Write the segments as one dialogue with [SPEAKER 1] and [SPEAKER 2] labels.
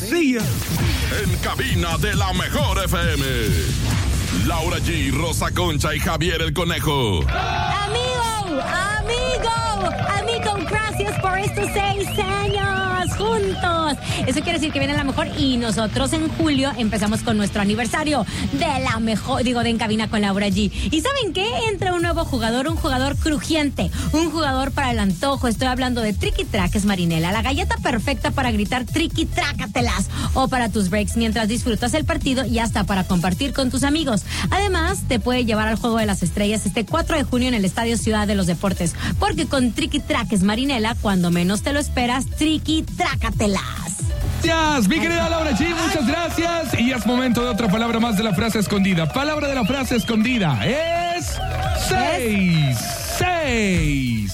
[SPEAKER 1] García. En cabina de la mejor FM. Laura G, Rosa Concha y Javier el Conejo.
[SPEAKER 2] Amigo, gracias por estos 6 años juntos. Eso quiere decir que viene la mejor y nosotros en julio empezamos con nuestro aniversario de la mejor, de En Cabina con Laura G. ¿Y saben qué? Entra un nuevo jugador, un jugador crujiente, un jugador para el antojo. Estoy hablando de Triqui Traques Marinela, la galleta perfecta para gritar triqui trácatelas o para tus breaks mientras disfrutas el partido y hasta para compartir con tus amigos. Además, te puede llevar al Juego de las Estrellas este 4 de junio en el Estadio Ciudad de los Deportes, porque con Triqui Traques Marinela, cuando menos te lo esperas, triqui trácatelas.
[SPEAKER 3] Gracias, mi querida Laura G, muchas gracias. Y es momento de otra palabra más de la frase escondida. Palabra de la frase escondida es 6. 6.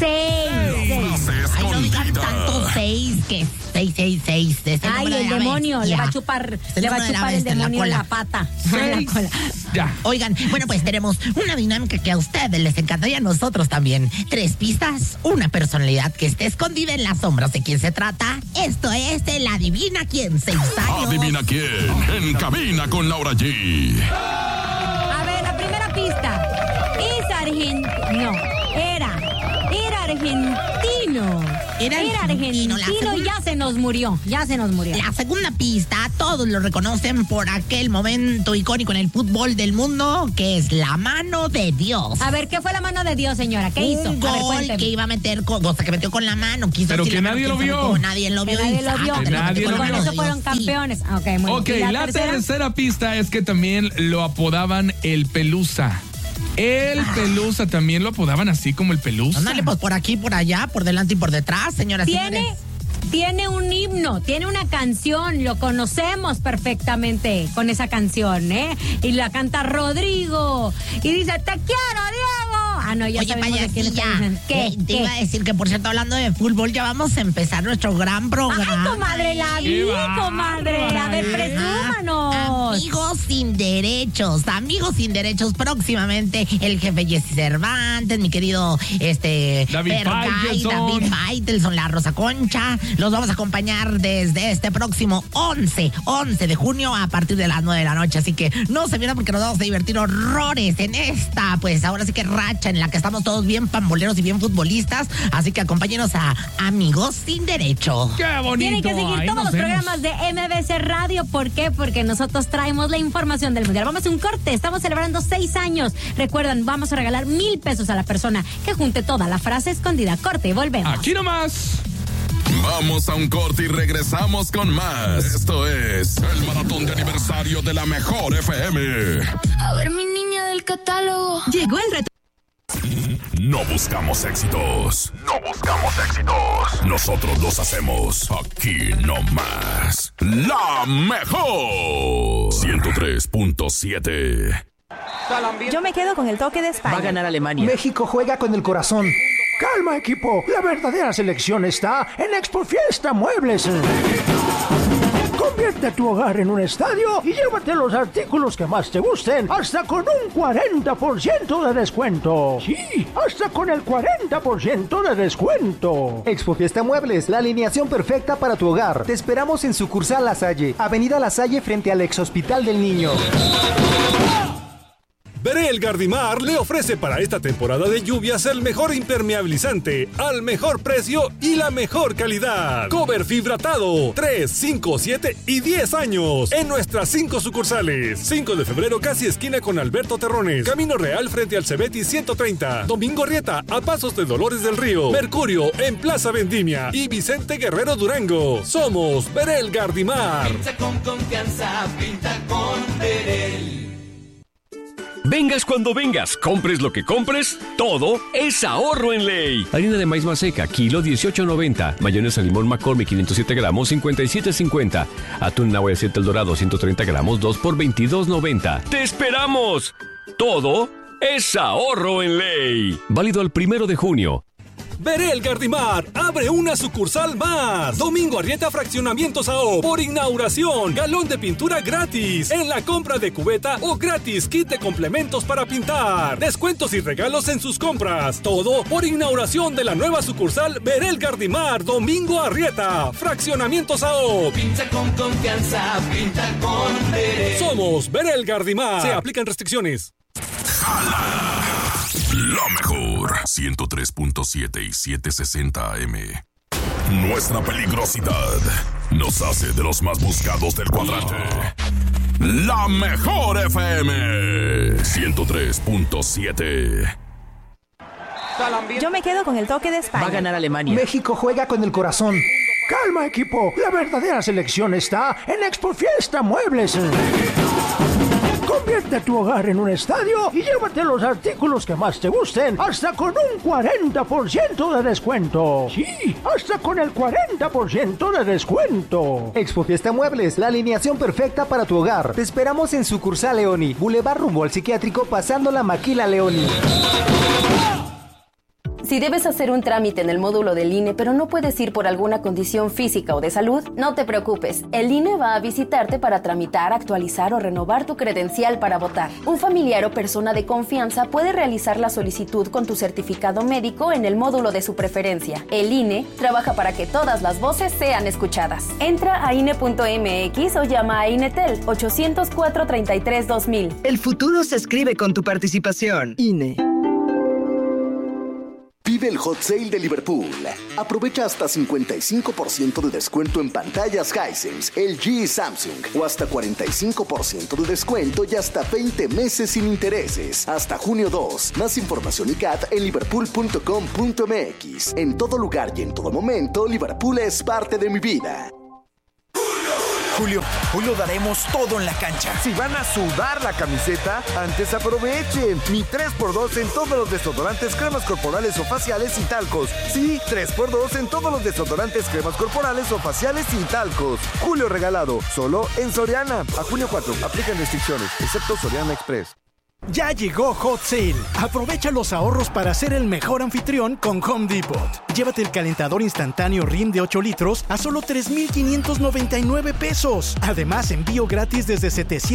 [SPEAKER 4] Ay, no digan tanto 6 que 666.
[SPEAKER 2] Ay, el demonio, le va a chupar el demonio la pata.
[SPEAKER 3] Ya.
[SPEAKER 4] Oigan, bueno, pues tenemos una dinámica que a ustedes les encantaría, a nosotros también. 3 pistas, una personalidad que esté escondida en las sombras. ¿De quién se trata? Esto es el Adivina Quién, 6 años.
[SPEAKER 1] Adivina Quién, en Cabina con Laura G.
[SPEAKER 2] A ver, la primera pista. Era argentino, ya se nos murió.
[SPEAKER 4] La segunda pista, todos lo reconocen por aquel momento icónico en el fútbol del mundo, que es la mano de Dios.
[SPEAKER 2] A ver, ¿qué fue la mano de Dios, señora? ¿Qué hizo?
[SPEAKER 4] Un gol que iba a meter, que metió con la mano.
[SPEAKER 3] Pero que nadie lo vio.
[SPEAKER 4] Nadie lo vio.
[SPEAKER 2] Con eso fueron campeones. Ok,
[SPEAKER 3] la tercera pista es que también lo apodaban el Pelusa. El Pelusa también lo apodaban así como el Pelusa.
[SPEAKER 4] Ándale, pues por aquí, por allá, por delante y por detrás, señoras y señores.
[SPEAKER 2] Tiene un himno, tiene una canción, lo conocemos perfectamente con esa canción, ¿eh? Y la canta Rodrigo. Y dice, te quiero, Diego. Ah, no, ya sabemos de quién está diciendo.
[SPEAKER 4] Te iba a decir que, por cierto, hablando de fútbol, ya vamos a empezar nuestro gran programa.
[SPEAKER 2] Ay, comadre, la vi, comadre. A ver, presúmanos.
[SPEAKER 4] Amigos sin derechos, próximamente el jefe Jesse Cervantes, mi querido
[SPEAKER 3] David
[SPEAKER 4] Faitelson, la Rosa Concha. Los vamos a acompañar desde este próximo 11 de junio a partir de las 9 de la noche. Así que no se pierdan porque nos vamos a divertir horrores en esta, pues ahora sí que racha en la que estamos todos bien pamboleros y bien futbolistas. Así que acompáñenos a Amigos sin Derecho.
[SPEAKER 3] ¡Qué bonito!
[SPEAKER 2] Tienen que seguir todos los programas de MBC Radio. ¿Por qué? Porque nosotros traemos la información del Mundial. Vamos a un corte. Estamos celebrando 6 años. Recuerdan, vamos a regalar 1,000 pesos a la persona que junte toda la frase escondida. Corte y volvemos.
[SPEAKER 3] Aquí nomás.
[SPEAKER 1] Vamos a un corte y regresamos con más. Esto es el maratón de aniversario de la mejor FM.
[SPEAKER 5] A ver, mi niña del catálogo.
[SPEAKER 2] Llegó el reto.
[SPEAKER 1] No buscamos éxitos. Nosotros los hacemos aquí nomás. La mejor 103.7.
[SPEAKER 6] Yo me quedo con el toque de España.
[SPEAKER 7] Va a ganar Alemania.
[SPEAKER 8] México juega con el corazón. Calma, equipo. La verdadera selección está en Expo Fiesta Muebles. Convierte tu hogar en un estadio y llévate los artículos que más te gusten hasta con un 40% de descuento. Sí, hasta con el 40% de descuento.
[SPEAKER 9] Expo Fiesta Muebles, la alineación perfecta para tu hogar. Te esperamos en sucursal La Salle, Avenida La Salle frente al Ex Hospital del Niño.
[SPEAKER 10] Berel Gardimar le ofrece para esta temporada de lluvias el mejor impermeabilizante, al mejor precio y la mejor calidad. Cover fibratado, 3, 5, 7 y 10 años. En nuestras 5 sucursales. 5 de febrero, casi esquina con Alberto Terrones. Camino Real frente al Cebeti 130. Domingo Arrieta, a pasos de Dolores del Río. Mercurio, en Plaza Vendimia. Y Vicente Guerrero Durango. Somos Berel Gardimar.
[SPEAKER 11] Pinta con confianza, pinta con Berel.
[SPEAKER 12] Vengas cuando vengas, compres lo que compres, todo es ahorro en Ley. Harina de maíz maseca, kilo 18.90. Mayonesa limón McCormick 507 gramos, 57.50. Atún en agua de aceite El Dorado, 130 gramos, 2 por 22.90. ¡Te esperamos! Todo es ahorro en Ley. Válido el 1 de junio.
[SPEAKER 10] Verel Gardimar abre una sucursal más. Domingo Arrieta Fraccionamientos AO. Por inauguración, galón de pintura gratis en la compra de cubeta o gratis kit de complementos para pintar. Descuentos y regalos en sus compras. Todo por inauguración de la nueva sucursal Verel Gardimar. Domingo Arrieta Fraccionamientos AO.
[SPEAKER 11] Pinta con confianza, pinta con Verel.
[SPEAKER 10] Somos Verel Gardimar. Se aplican restricciones.
[SPEAKER 1] Jala. La mejor 103.7 y 760 AM. Nuestra peligrosidad nos hace de los más buscados del cuadrante. La mejor FM 103.7.
[SPEAKER 6] Yo me quedo con el toque de España.
[SPEAKER 7] Va a ganar Alemania.
[SPEAKER 9] México juega con el corazón.
[SPEAKER 8] Calma, equipo. La verdadera selección está en Expo Fiesta Muebles. Convierte tu hogar en un estadio y llévate los artículos que más te gusten hasta con un 40% de descuento. Sí, hasta con el 40% de descuento.
[SPEAKER 9] Expo Fiesta Muebles, la alineación perfecta para tu hogar. Te esperamos en sucursal Leoni, Boulevard rumbo al psiquiátrico, pasando la Maquila Leoni.
[SPEAKER 13] Si debes hacer un trámite en el módulo del INE, pero no puedes ir por alguna condición física o de salud, no te preocupes. El INE va a visitarte para tramitar, actualizar o renovar tu credencial para votar. Un familiar o persona de confianza puede realizar la solicitud con tu certificado médico en el módulo de su preferencia. El INE trabaja para que todas las voces sean escuchadas. Entra a INE.mx o llama a INETEL 804-33-2000.
[SPEAKER 14] El futuro se escribe con tu participación. INE.
[SPEAKER 15] Vive el Hot Sale de Liverpool. Aprovecha hasta 55% de descuento en pantallas Hisense, LG y Samsung, o hasta 45% de descuento y hasta 20 meses sin intereses. Hasta junio 2. Más información y CAT en liverpool.com.mx. En todo lugar y en todo momento, Liverpool es parte de mi vida.
[SPEAKER 16] Julio, hoy lo daremos todo en la cancha.
[SPEAKER 17] Si van a sudar la camiseta, antes aprovechen. Mi 3x2 en todos los desodorantes, cremas corporales o faciales y talcos. Sí, 3x2 en todos los desodorantes, cremas corporales o faciales y talcos. Julio regalado, solo en Soriana. A junio 4, aplican restricciones, excepto Soriana Express.
[SPEAKER 18] Ya llegó Hot Sale. Aprovecha los ahorros para ser el mejor anfitrión con Home Depot. Llévate el calentador instantáneo Rim de 8 litros a solo $3,599. Además, envío gratis desde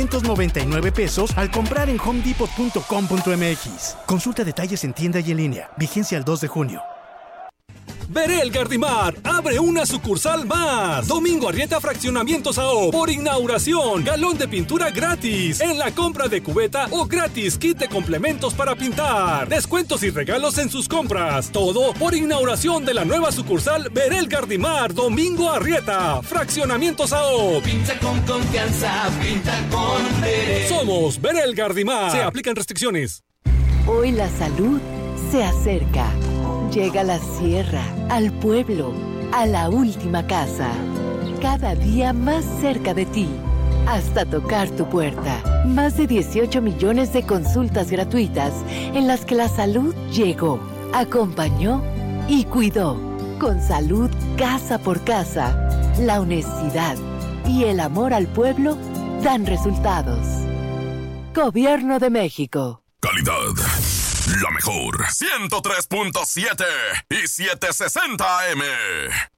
[SPEAKER 18] $799 al comprar en homedepot.com.mx. Consulta detalles en tienda y en línea. Vigencia el 2 de junio.
[SPEAKER 10] Verel Gardimar abre una sucursal más. Domingo Arrieta Fraccionamientos AO. Por inauguración, galón de pintura gratis en la compra de cubeta o gratis kit de complementos para pintar. Descuentos y regalos en sus compras. Todo por inauguración de la nueva sucursal Verel Gardimar. Domingo Arrieta Fraccionamientos AO.
[SPEAKER 11] Pinta con confianza, pinta con Verel.
[SPEAKER 10] Somos Verel Gardimar. Se aplican restricciones.
[SPEAKER 19] Hoy la salud se acerca. Llega a la sierra, al pueblo, a la última casa. Cada día más cerca de ti, hasta tocar tu puerta. Más de 18 millones de consultas gratuitas en las que la salud llegó, acompañó y cuidó. Con salud casa por casa, la honestidad y el amor al pueblo dan resultados. Gobierno de México.
[SPEAKER 1] Calidad. La mejor 103.7 y 760 AM.